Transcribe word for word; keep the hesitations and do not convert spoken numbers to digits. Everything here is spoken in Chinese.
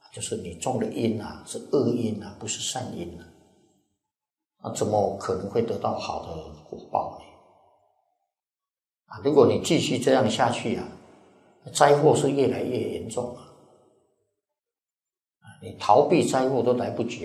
就是你种的因啊是恶因啊，不是善因啊，那怎么可能会得到好的果报呢？啊，如果你继续这样下去啊，灾祸是越来越严重啊，你逃避灾祸都来不及。